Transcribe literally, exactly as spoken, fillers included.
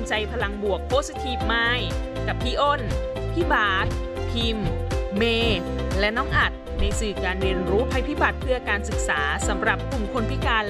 ใจพลังบวก Positive Mind กับพี่อ้น พี่บาสพิมพ์ เมย์และน้องอัดในสื่อการเรียนรู้ภัยพิบัติเพื่อการศึกษาสำหรับกลุ่มคนพิการ